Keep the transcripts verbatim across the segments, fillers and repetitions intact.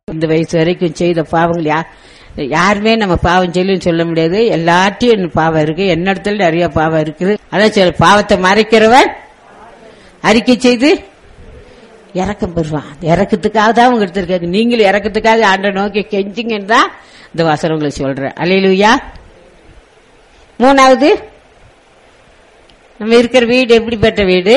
இந்த வயசு வரைக்கும் செய்த பாவங்கள் யா யாருமே நம்ம பாவம் செய்யலன்னு சொல்ல முடியாது. எல்லாத்தையும் பாவம் இருக்கு, என்னிடத்துல நிறைய பாவம் இருக்குது. அதான் சொல்ல, பாவத்தை மறைக்கிறவன் அறிக்கை செய்து இறக்கம் பெறுவான். இறக்கத்துக்காக தான் அவங்க எடுத்திருக்காங்க. நீங்களும் இறக்கத்துக்காக ஆண்ட நோக்கி கெஞ்சிங்கன்னு தான் இந்த வசனம் உங்களுக்கு சொல்றேன். அல்லேலூயா. மூணாவது, நம்ம இருக்கிற வீடு எப்படிப்பட்ட வீடு?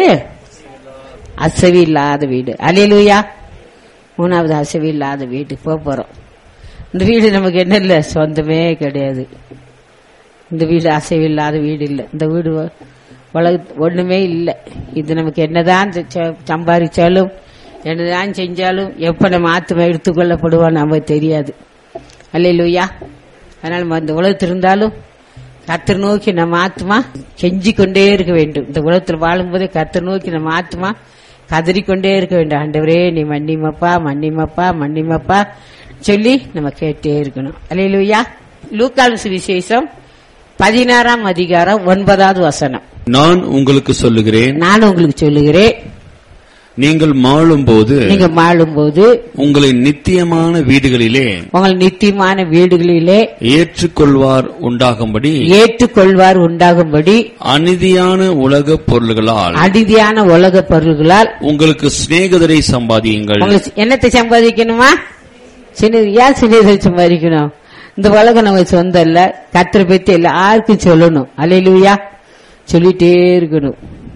அசைவு இல்லாத வீடு. அல்லேலூயா. மூணாவது, அசைவு இல்லாத வீட்டுக்கு போக போறோம். இந்த வீடு நமக்கு என்ன இல்லை, சொந்தமே கிடையாது. இந்த வீடு அசைவு இல்லாத வீடு இல்லை. இந்த வீடு உலக ஒண்ணுமே இல்லை. இது நமக்கு என்னதான் சம்பாதிச்சாலும் என்னதான் செஞ்சாலும் எப்ப நம்ம ஆத்மா எடுத்துக்கொள்ளப்படுவோம் நமக்கு தெரியாது. அல்லேலூயா. அதனால நம்ம இந்த உலகத்தில் இருந்தாலும் கர்த்தர் நோக்கி நம்ம ஆத்மா செஞ்சு கொண்டே இருக்க வேண்டும். இந்த உலகத்தில் வாழும் போதே கர்த்தர் நோக்கி நம்ம ஆத்மா கதறிக்கொண்டே இருக்க வேண்டும். ஆண்டவரே நீ மன்னிமப்பா மன்னிமப்பா மன்னிமப்பா சொல்லி நம்ம கேட்டே இருக்கணும். அல்லேலூயா. லூக்கால் சுவிசேஷம் பதினாறாம் அதிகாரம் ஒன்பதாவது வசனம். நான் உங்களுக்கு சொல்லுகிறேன் நான் உங்களுக்கு சொல்லுகிறேன் நீங்கள் மாளும் போது நீங்கள் மாளும் போது உங்களை நித்தியமான வீடுகளிலே உங்கள் நித்தியமான வீடுகளிலே ஏற்றுக்கொள்வார் உண்டாகும்படி ஏற்றுக்கொள்வார் உண்டாகும்படி அநீதியான உலக பொருள்களால் அநீதியான உலக பொருள்களால் உங்களுக்கு சிநேகிதரை சம்பாதியுங்கள். உங்களுக்கு என்னத்தை சம்பாதிக்கணுமா? சின்ன ஏன் சின்னதை சம்பாதிக்கணும்? இந்த உலகம் நம்ம சொந்தம் இல்ல. கர்த்தரை பத்தி எல்லாருக்கும் சொல்லணும். அல்லேலூயா. சொல்லிட்டே இருக்கணும்.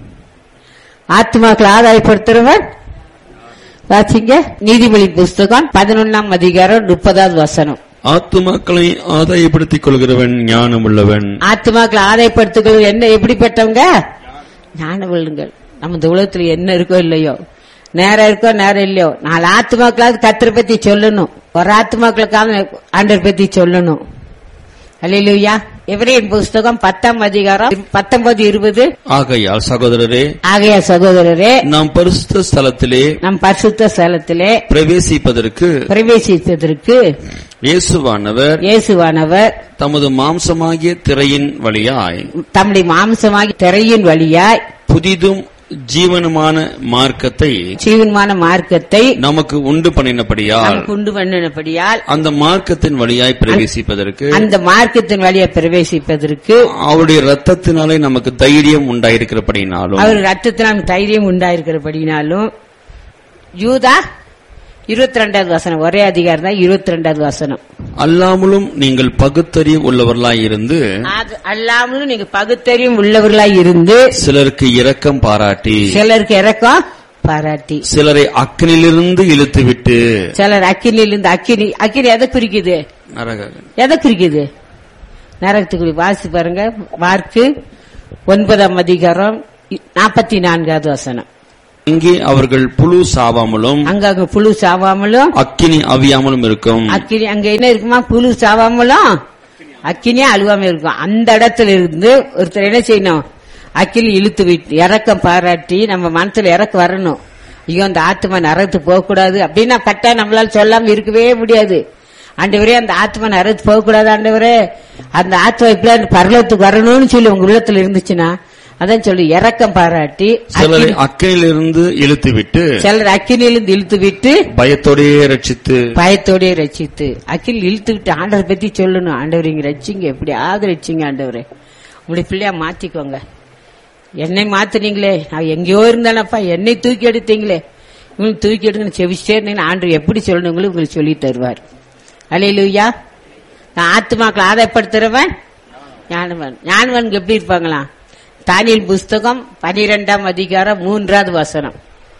ஆத்மாக்களை ஆதாயப்படுத்துறவன் வாசிங்க நீதிமொழி புஸ்தகம் பதினொன்னாம் அதிகாரம் முப்பதாவது வசனம். ஆத்துமாக்களை ஆதாயப்படுத்திக் கொள்கிறவன் ஞானம் உள்ளவன். ஆத்மாக்களை ஆதாயப்படுத்துகிறது என்ன எப்படிப்பட்டவங்க? ஞானம் உள்ளவர்கள். நம்ம இந்த உலகத்துல என்ன இருக்கோ இல்லையோ, நேரம் இருக்கோ நேரம் இல்லையோ, நாலு ஆத்மாக்களாவது கர்த்தரை பத்தி சொல்லணும். ஒரு ஆத்மாக்களுக்காக ஆண்டவர் பத்தி சொல்லணும். அல்லேலூயா. எபிரேயர் புஸ்தகம் பத்தாம் அதிகாரம் பத்தொன்பது இருபது. ஆகையால் சகோதரரே ஆகையால் சகோதரரே நாம் பரிசுத்த ஸ்தலத்திலே நம் பரிசுத்த ஸ்தலத்திலே பிரவேசிப்பதற்கு பிரவேசிப்பதற்கு இயேசுவானவர் இயேசுவானவர் தமது மாம்சமாகிய திரையின் வழியாய் தம்முடைய மாம்சமாகிய திரையின் வழியாய் புதிதும் ஜீவனமான மார்க்கத்தை ஜீவனமான மார்க்கத்தை நமக்கு உண்டு பண்ணினபடியால் உண்டு பண்ணினபடியால் அந்த மார்க்கத்தின் வழியாய் பிரவேசிப்பதற்கு அந்த மார்க்கத்தின் வழியாய் பிரவேசிப்பதற்கு அவருடைய ரத்தத்தினாலே நமக்கு தைரியம் உண்டாயிருக்கிறபடினாலும் அவர் ரத்தத்தினால் தைரியம் உண்டாயிருக்கிறபடினாலும் யூதா இருபத்தி ரெண்டாவது வசனம், ஒரே அதிகாரம் தான் இருபத்தி ரெண்டாவது வசனம். அல்லாமலும் நீங்கள் பகுத்தறிவு உள்ளவர்களாய் இருந்து அல்லாமலும் நீங்க பகுத்தறிவும் உள்ளவர்களாய் இருந்து சிலருக்கு இரக்கம் பாராட்டி சிலருக்கு இரக்கம் பாராட்டி சிலரை அக்கினிலிருந்து இழுத்துவிட்டு சிலர் அக்கினிலிருந்து அக்கினி அக்கினி எதை குறிக்குது? எதை குறிக்குது? நரகத்துக்கு வாசி பாருங்க. மார்க்கு ஒன்பதாம் அதிகாரம் நாற்பத்தி நான்காவது வசனம். இங்கே அவர்கள் புழு சாவாமலும் அங்க புழு சாவாமலும் அக்கினி அவியாமலும் இருக்கும். அக்கினி அங்க என்ன இருக்குமா? புழு சாவாமலும் அக்கினியா அழுவாம இருக்கும். அந்த இடத்துல இருந்து ஒருத்தர் என்ன செய்யணும்? அக்கினி இழுத்து விட்டு இறக்கம் பாராட்டி நம்ம மனசுல இறக்க வரணும். ஐயோ அந்த ஆத்மா நரகத்து போக கூடாது அப்படின்னா கட்டா நம்மளால சொல்லாம இருக்கவே முடியாது. ஆண்டவரே அந்த ஆத்மா நரகத்து போக கூடாது, ஆண்டவரே அந்த ஆத்மா இப்படி பரலோகத்துக்கு வரணும்னு சொல்லி உங்க உள்ளத்துல இருந்துச்சுன்னா அதான் சொல்லி இறக்கம் பாராட்டி சிலரை அக்கினிலிருந்து இழுத்து விட்டு சிலர் அக்கினிலிருந்து இழுத்து விட்டு பயத்தோடயே ரட்சித்து பயத்தோடய ரட்சித்து அக்கினி இழுத்து விட்டு ஆண்டவரை பத்தி சொல்லணும். ஆண்டவர் இங்க ரட்சிங்க, எப்படியாவது ரட்சிங்க ஆண்டவரே, உங்களுடைய பிள்ளையா மாத்திக்கோங்க. என்னை மாத்தினீங்களே, நான் எங்கேயோ இருந்தானப்பா, என்னை தூக்கி எடுத்தீங்களே, உங்களுக்கு தூக்கி எடுங்க செவிச்சே இருந்தீங்கன்னா ஆண்டவர் எப்படி சொல்லணுங்களும் உங்களுக்கு சொல்லி தருவார். அல்லேலூயா. நான் ஆத்துமாக்களை ஆதாயப்படுத்துறவன் ஞானவன். ஞானவனுக்கு எப்படி இருப்பாங்களா? தானியேல் புஸ்தகம் பனிரெண்டாம் அதிகாரம் மூன்றாவது வசனம்.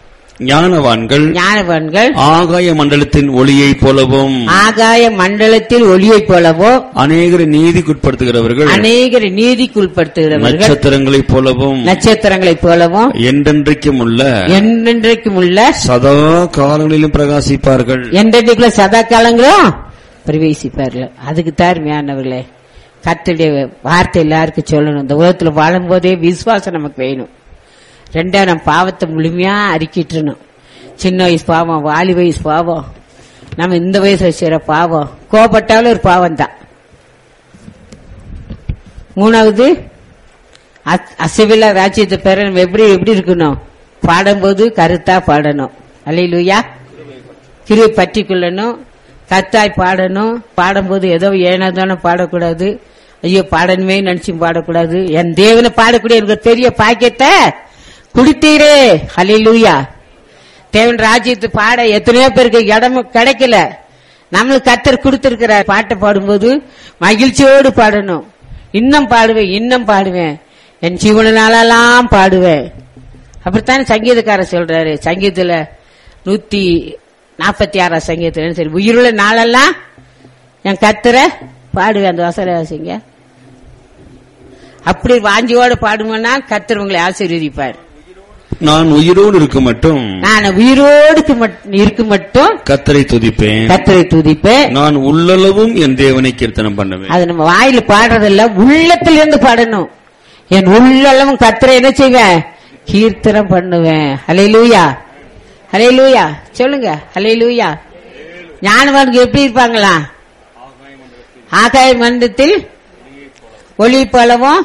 ஞானவான்கள் ஞானவான்கள் ஆகாய மண்டலத்தின் ஒளியை போலவும் ஆகாய மண்டலத்தில் ஒளியை போலவும் அநேகரை நீதிக்குட்படுத்துகிறவர்கள் அநேகரை நீதிக்குட்படுத்துகிறவர்கள் நட்சத்திரங்களைப் போலவும் நட்சத்திரங்களைப் போலவும் என்றென்றைக்கும் உள்ள என்றென்றைக்கும் உள்ள சதா காலங்களிலும் பிரகாசிப்பார்கள். என்றென்றைக்குள்ள சதா காலங்களும் பிரவேசிப்பார்கள். அதுக்கு தார்மையானவர்களே கர்த்தருடைய வார்த்தை எல்லாருக்கும் சொல்லணும். இந்த உலகத்துல வாழும் போதே விசுவாசம் நமக்கு வேணும். ரெண்டாம் நம்ம பாவத்தை முழுமையா அறிக்கிட்டுணும். சின்ன வயசு பாவம், வாலி வயசு பாவம், நம்ம இந்த வயசுல செய்யற பாவம், கோபப்பட்டாலும் ஒரு பாவம் தான். மூணாவது அசைவில்லா ராஜ்யத்தை பெற நம்ம எப்படி எப்படி இருக்கணும்? பாடும்போது கருத்தா பாடணும். அல்லேலூயா. கிருபை பற்றி கொள்ளணும். கத்தாய் பாடணும். பாடும்போது ஏதோ ஏனாதானே பாடக்கூடாது. ஐயோ பாடணுமே நினைச்சு பாடக்கூடாது. என் தேவனை பாடக்கூடிய எனக்கு பெரிய பாக்கியத்தை குடித்தீரே. ஹல்லேலூயா. தேவன் ராஜ்யத்தை பாட எத்தனையோ பேருக்கு இடம் கிடைக்கல. நம்மளுக்கு கர்த்தர் கொடுத்திருக்கிற பாட்டை பாடும்போது மகிழ்ச்சியோடு பாடணும். இன்னும் பாடுவேன், இன்னும் பாடுவேன், என் ஜீவனாலெல்லாம் பாடுவேன். அப்படித்தானே சங்கீதக்காரர் சொல்றாரு. சங்கீதத்துல நூத்தி நாற்பத்தி ஆறாம் சங்கீதத்துல சரி, உயிருள்ள நாளெல்லாம் என் கர்த்தரை பாடுவேன். அந்த வசனம் வாசிங்க. அப்படி வாஞ்சியோடு பாடுவோம்னா கர்த்தர் உங்களை ஆசீர்வதிப்பார். நான் உயிரோடு இருக்க மட்டும் நான் உயிரோடு இருக்க மட்டும் கர்த்தரை துதிப்பேன், கர்த்தரை துதிப்பேன். நான் உள்ளளவும் என் தேவனை கீர்த்தனம் பண்ணுவேன். அது நம்ம வாயில பாடுறதில்ல, உள்ளத்திலிருந்து பாடணும். என் உள்ளளவும் கர்த்தரை என்ன செய்வேன்? கீர்த்தனம் பண்ணுவேன். ஹல்லேலூயா, ஹல்லேலூயா சொல்லுங்க. ஹல்லேலூயா. ஞானவான்கள் எப்படி இருப்பாங்களா? ஆகாய மண்டலத்தில் ஒளி போலவும்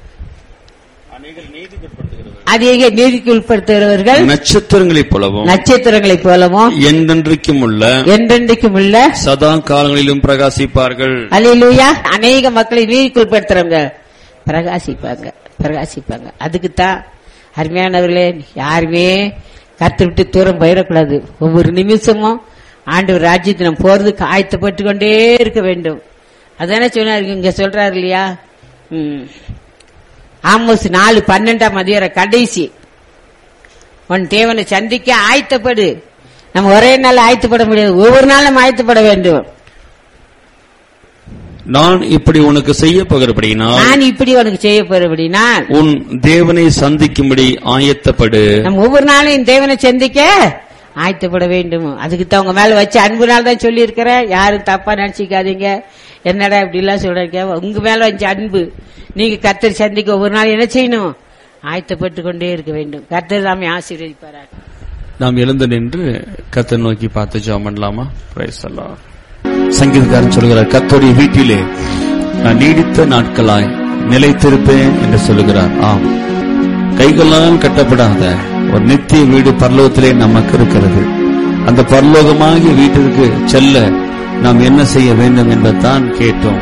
அதிக நீதிக்கு உட்படுத்துகிறவர்கள் நட்சத்திரங்களைப் போலவும் நட்சத்திரங்களைப் போலவும் என்றென்றைக்கும் உள்ள என்றென்றைக்கும் உள்ள சதா காலங்களிலும் பிரகாசிப்பார்கள். அல்லேலூயா. அநேக மக்களை நீதிக்கு உட்படுத்துறவங்க பிரகாசிப்பாங்க, பிரகாசிப்பாங்க. அதுக்குத்தான் அருமையானவர்களே, யாருமே கர்த்தரை விட்டு தூரம் போயிடக்கூடாது. ஒவ்வொரு நிமிஷமும் ஆண்டவர் ராஜ்யத்தை நம்ம போறதுக்கு ஆயத்தப்பட்டு கொண்டே இருக்க வேண்டும். அதானே சொன்னாரு, இங்க சொல்றாரு இல்லையா? உம் ஆமோஸ் நாலு பன்னெண்டாம் அதிகாரம் கடைசி, உன் தேவனை சந்திக்க ஆயத்தப்படு. நம்ம ஒரே நாள் ஆயத்தப்பட முடியாது, ஒவ்வொரு நாளும் ஆயத்தப்பட வேண்டும். நான் இப்படி உனக்கு செய்ய போகிறபடினால் நான் இப்படி உனக்கு செய்ய போகிறபடினால் உன் தேவனை சந்திக்கும்படி ஆயத்தப்படு. நம்ம ஒவ்வொரு நாளும் இந்த தேவனை சந்திக்க ஆயத்தப்பட வேண்டும். அதுக்கு தான் உங்க மேல வச்சு அன்பு நாள் தான் சொல்லி இருக்கிறேன். யாரும் தப்பா நினைச்சிக்காதீங்க. என்னடா இப்படி எல்லாம் சொல்றீங்க? உங்க மேல வச்சு அன்பு. நீங்க கர்த்தரை சந்திக்க ஒவ்வொரு நாள் என்ன செய்யணும்? ஆயத்தப்பட்டு கொண்டே இருக்க வேண்டும். கர்த்தர் தாமே ஆசீர்வதிப்பார். நாம் எழுந்து நின்று கர்த்தரை நோக்கி பார்த்து ஜெபம் பண்ணலாமா? Praise the Lord. சங்கீதக்காரன் சொல்கிறார், கர்த்தருடைய வீட்டிலே நான் நீடித்த நாட்களாய் நிலைத்திருப்பேன் என்று சொல்லுகிறார். ஆம், கைகளால் கட்டப்படாத ஒரு நித்திய வீடு பரலோகத்திலே நமக்கு இருக்கிறது. அந்த பரலோகமாகிய வீட்டிற்கு செல்ல நாம் என்ன செய்ய வேண்டும் என்பதுதான் கேட்டோம்.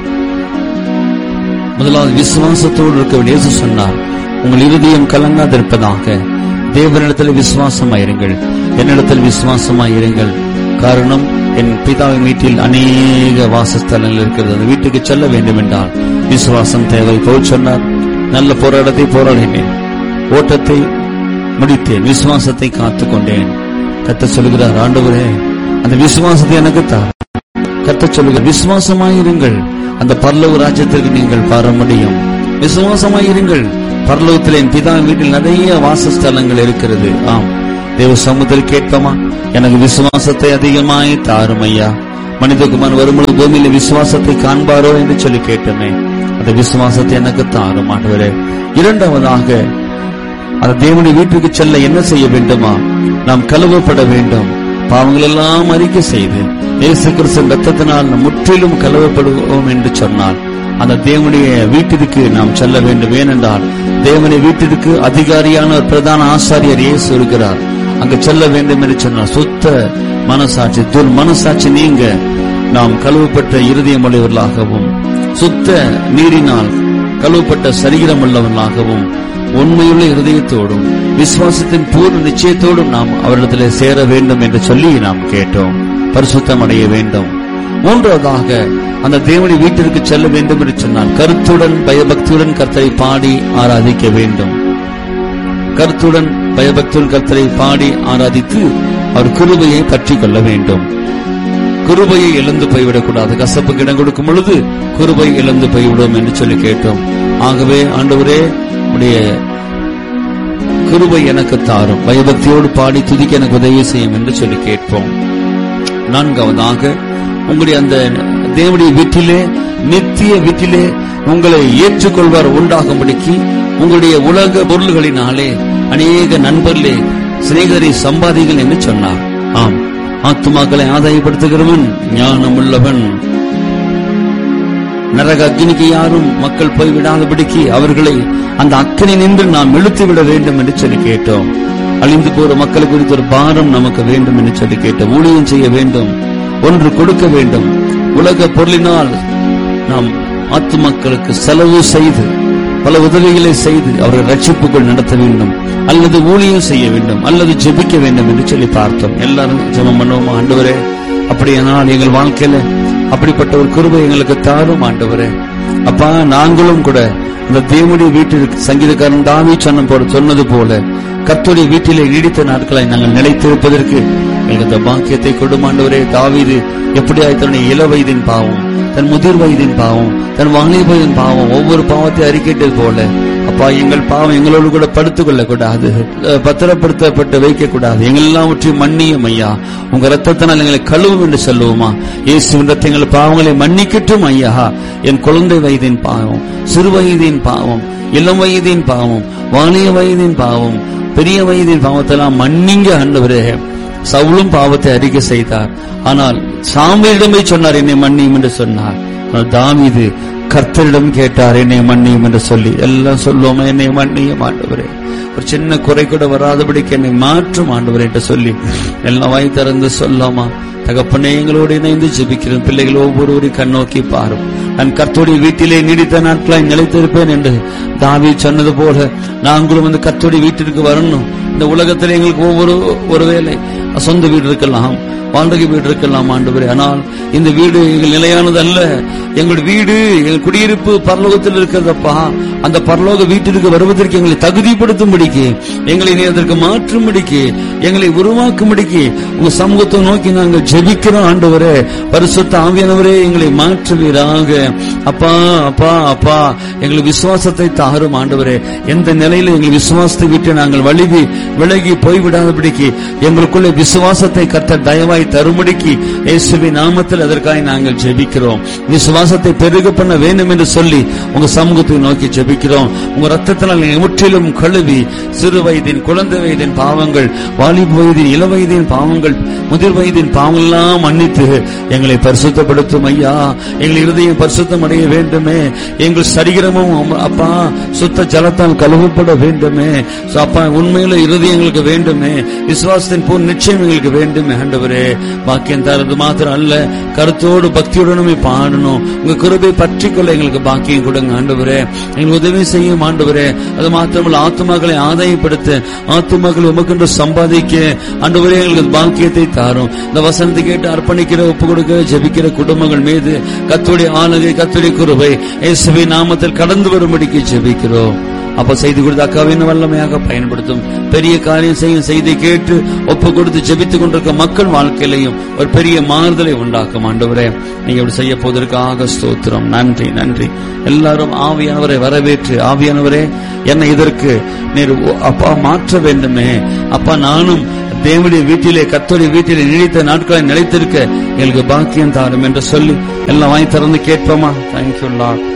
முதலாவது விசுவாசத்தோடு இருக்க வேண்டிய இயேசு சொன்னார், உங்கள் இருதயம் கலங்காதிருப்பதாக தேவனிடத்தில் விசுவாசமாயிருங்கள், என்னிடத்தில் விசுவாசமாயிருங்கள். காரணம், என் பிதாவின் வீட்டில் அநேக வாசஸ்தலங்கள் இருக்கிறது. அந்த வீட்டுக்கு செல்ல வேண்டும் என்றால் விசுவாசம் தேவை. போல் சொன்னார், நல்ல போராட்டத்தை போராடினேன், ஓட்டத்தை முடித்தேன், விசுவாசத்தை காத்துக் கொண்டேன். கர்த்தர் சொல்லுகிறார், ஆண்டவரே அந்த விசுவாசத்தை எனக்கு தார். கர்த்தர் சொல்லுகிறார், விசுவாசமாயிருங்கள், அந்த பரலோக ராஜ்யத்திற்கு நீங்கள் வர முடியும். விசுவாசமாயிருங்கள், பரலோகத்தில் என் பிதாவின் வீட்டில் நிறைய வாசஸ்தலங்கள் இருக்கிறது. ஆம், தேவ சமூகத்தில் கேட்போமா? எனக்கு விசுவாசத்தை அதிகமாய் தாரும் ஐயா. மனிதகுமார் வரும்பொழுது பூமியில விசுவாசத்தை காண்பாரோ என்று சொல்லி கேட்டோமே, அந்த விசுவாசத்தை எனக்கு தாரும் ஆண்டவரே. இரண்டாவதாக, அந்த தேவனுடைய வீட்டுக்கு செல்ல என்ன செய்ய வேண்டுமா? நாம் கழுவப்பட வேண்டும். பாவங்கள் எல்லாம் அறிக்கை செய்து இயேசு கிறிஸ்துவின் இரத்தத்தினால் முற்றிலும் கழுவப்படுவோம் என்று சொன்னால் அந்த தேவனுடைய வீட்டிற்கு நாம் செல்ல வேண்டும். ஏனென்றால் தேவனுடைய வீட்டிற்கு அதிகாரியான ஒரு பிரதான ஆசாரியர் இயேசு இருக்கிறார். அங்கு செல்ல வேண்டும் என்று சொன்னால் சுத்த மனசாட்சி, துர் மனசாட்சி நீங்க நாம் கழுவப்பட்ட இருதயம் உள்ளவர்களாகவும் சுத்த நீரினால் கழுவப்பட்ட சரீரம் உள்ளவர்களாகவும் உண்மையுள்ள இருதயத்தோடும் விசுவாசத்தின் பூர்ண நிச்சயத்தோடும் நாம் அவரிடத்தில் சேர வேண்டும் என்று சொல்லி நாம் கேட்டோம். பரிசுத்தம் அடைய வேண்டும். மூன்றாவதாக, அந்த தேவனுடைய வீட்டிற்கு செல்ல வேண்டும் என்று சொன்னால் கருத்துடன் பயபக்தியுடன் கர்த்தரை பாடி ஆராதிக்க வேண்டும். கருத்துடன் பயபக்தியுடன் கர்த்தரை பாடி ஆராதித்து அவர் கிருபையை பற்றி கொள்ள வேண்டும். கிருபையை இழந்து போய்விடக்கூடாது. கசப்புக்கு இடம் கொடுக்கும் பொழுது கிருபை இழந்து போய்விடும் என்று சொல்லி கேட்டோம். ஆகவே ஆண்டவரே உடைய கிருபை எனக்கு தாரும், பயபக்தியோடு பாடி துதிக்க எனக்கு உதவி செய்யும் என்று சொல்லி கேட்போம். நான்காவதாக, உங்களுடைய அந்த தேவனுடைய வீட்டிலே, நித்திய வீட்டிலே உங்களை ஏற்றுக்கொள்வார் உண்டாகும்படிக்கு உங்களுடைய உலக பொருள்களினாலே அநேக நண்பர்களே சிநேகிதரை சம்பாதிகள் என்று சொன்னார். ஆம், ஆத்துமாக்களை ஆதாயப்படுத்துகிறவன் ஞானம் உள்ளவன். நரக அக்னிக்கு யாரும் மக்கள் போய்விடாதபடிக்கு அவர்களை அந்த அக்கினி நின்று நாம் இழுத்து விட வேண்டும் என்று சொல்லி கேட்டோம். அழிந்து போற மக்கள் குறித்த ஒரு பாரம் நமக்கு வேண்டும் என்று சொல்லி கேட்டோம். ஊழியம் செய்ய வேண்டும். ஒன்று கொடுக்க வேண்டும். உலக பொருளினால் நாம் ஆத்துமக்களுக்கு செலவு செய்து பல உதவிகளை செய்து அவர்கள் ரட்சிப்புகள் நடத்த வேண்டும், அல்லது ஊழியம் செய்ய வேண்டும், அல்லது ஜெபிக்க வேண்டும் என்று சொல்லி பார்த்தோம். எல்லாரும் ஜெபம் பண்ணுவோம். ஆண்டவரே, அப்படியானால் எங்கள் வாழ்க்கையில அப்படிப்பட்ட ஒரு கிருபை எங்களுக்கு தாரும் ஆண்டவரே. அப்பா, நாங்களும் கூட இந்த தேவனுடைய வீட்டிற்கு சங்கீதக்காரன் தாவீது சொன்ன போல சொன்னது போல கர்த்தருடைய வீட்டிலே நீடித்த நாட்களை நாங்கள் நிலைத்திருப்பதற்கு எங்களுக்கு இந்த பாக்கியத்தை கொடும் ஆண்டவரே. தாவீது எப்படியாய் தன்னுடைய இள வயதின் பாவம், தன் முதிர் வயதின் பாவம், தன் வாலிபத்தின் பாவம், ஒவ்வொரு பாவத்தை அறிக்கைட்டது போல அப்பா எங்கள் பாவம் எங்களோடு கூட படுத்துக் கொள்ள கூடாது, பத்திரப்படுத்தப்பட்டு வைக்க கூடாது. எங்கள் எல்லாவற்றையும் மன்னியும் ஐயா, உங்க ரத்தத்தினால் எங்களை கழுவும் என்று சொல்லுவோமா? இயேசுவின் ரத்தம் எங்கள் பாவங்களை மன்னிக்கட்டும் ஐயா. என் குழந்தை வயதின் பாவம், சிறு வயதின் பாவம், இளம் வயதின் பாவம், வாலிய வயதின் பாவம், பெரிய வயதின் பாவத்தெல்லாம் மன்னிங்க ஆண்டவரே. சவுலும் பாவத்தை அறிக்கை செய்தார், ஆனால் சாமுவேலிடமே சொன்னார் என்னை மன்னியும் என்று சொன்னார். தாவீது கர்த்தரிடம் கேட்டார் என்னை மன்னியும் என்று சொல்லி. எல்லாம் சொல்லுவோமா? என்னை மன்னியும் ஆண்டவரே, ஒரு சின்ன குறை கூட வராதபடிக்கு என்னை மாற்றும் ஆண்டவரே என்று சொல்லி எல்லாம் வாய் திறந்து சொல்லாமா? தகப்பனே, எங்களோடு இணைந்து ஜெபிக்கிறேன். பிள்ளைகள் ஒவ்வொருவரையும் கண்ணோக்கி பாரும். நான் கர்த்தருடைய வீட்டிலே நீடித்த நாட்களாய் நிலைத்திருப்பேன் என்று தாவீது சொன்னது போல நாங்களும் வந்து கர்த்தருடைய வீட்டிற்கு வரணும். இந்த உலகத்தில் எங்களுக்கு ஒவ்வொரு ஒருவேளை சொந்த வீடு இருக்கலாம், வாடகை வீடு இருக்கலாம் ஆண்டவரே, ஆனால் இந்த வீடு எங்கள் நிலையானது அல்ல. எங்களுடைய வீடு, எங்கள் குடியிருப்பு பரலோகத்தில் இருக்கிறதப்பா. அந்த பரலோக வீட்டிற்கு வருவதற்கு எங்களை தகுதிப்படுத்தும்படிக்கு, எங்களை அதற்கு மாற்றும்படிக்கு, எங்களை உருவாக்கும்படிக்கு உங்க சமூகத்தை நோக்கி நாங்கள் ஜெபிக்கிறோம் ஆண்டவரே. பரிசுத்த ஆவியானவரே, எங்களை மாற்றுவீராக. அப்பா அப்பா அப்பா எங்களுக்கு விசுவாசத்தை தாரும் ஆண்டவரே. எந்த நிலையில எங்கள் விசுவாசத்தை விட்டு நாங்கள் வலிவி விலகி போய்விடாதபடிக்கு எங்களுக்குள்ள விசுவாசத்தை கர்த்தர் தயவாய் தரும்படிக்கு இயேசுவின் நாமத்தில் அதற்காக நாங்கள் ஜெபிக்கிறோம். விசுவாசத்தை பெருக பண்ண வேண்டும் என்று சொல்லி உங்க சமூகத்தை நோக்கி ஜெபிக்கிறோம். உங்க ரத்தத்தினால் முற்றிலும் கழுவி சிறு வயதின், குழந்தை வயதின் பாவங்கள், வாலிப வயதின், இள வயதின் பாவங்கள், முதிர் வயதின் பாவங்கள் எல்லாம் மன்னித்து எங்களை பரிசுத்தப்படுத்தும் ஐயா. எங்கள் இருதயம் பரிசுத்தம் அடைய வேண்டுமே. எங்கள் சரீரமும் அப்பா சுத்த ஜலத்தால் கழுவப்பட வேண்டுமே. அப்பா, உண்மையில இருதயங்களுக்கு வேண்டுமே. விசுவாசத்தின் பூர்ண நிச்சயம் எங்களுக்கு வேண்டுமே ஆண்டவரே. பாக்கியம் தரது மாத்திரம் அல்ல, கருத்தோடு பக்தியுடனுமே பாடணும். உங்க கிருபை பற்றி கொள்ள எங்களுக்கு பாக்கியம் கொடுங்க ஆண்டவரே. எங்களுக்கு உதவி செய்யும் ஆண்டவரே. அது மாத்திரமல்ல, ஆத்துமாக்களை ஆதாயப்படுத்த, ஆத்துமாக்களை உமக்கென்று சம்பாதிக்க ஆண்டவரே எங்களுக்கு பாக்கியத்தை தாரும். இந்த வசனத்தை கேட்டு அர்ப்பணிக்கிற, ஒப்பு கொடுக்க ஜெபிக்கிற குடும்பங்கள் மீது கர்த்தருடைய ஆளுகை, கர்த்தருடைய கிருபை இயேசுவின் நாமத்தில் கடந்து வரும்படிக்கு ஜெபிக்கிறோம். அப்ப செய்தி கொடுத்த அக்காவின் வல்லமையாக பயன்படுத்தும். பெரிய காரியம் செய்யும் செய்தி கேட்டு ஒப்பு கொடுத்து ஜெபித்துக் கொண்டிருக்க மக்கள் வாழ்க்கையிலையும் ஒரு பெரிய மாறுதலை உண்டாக்கும் ஆண்டவரே. நீங்க இப்படி செய்ய போவதற்காக ஸ்தோத்திரம். நன்றி நன்றி. எல்லாரும் ஆவியானவரை வரவேற்று, ஆவியானவரே என்னை இதற்கு நீர் அப்பா மாற்ற வேண்டுமே. அப்பா, நானும் தேவனுடைய வீட்டிலே, கர்த்தருடைய வீட்டிலே நீடித்த நாட்களை நிலைத்திருக்க எங்களுக்கு பாக்கியம் தாரும் என்று சொல்லி எல்லாம் வாங்கி திறந்து கேட்போமா? Thank you Lord.